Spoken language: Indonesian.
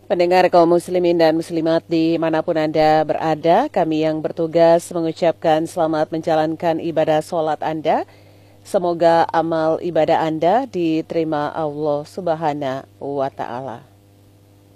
Pendengar kaum muslimin dan muslimat dimanapun Anda berada, kami yang bertugas mengucapkan selamat menjalankan ibadah sholat Anda. Semoga amal ibadah Anda diterima Allah Subhanahu wa Ta'ala.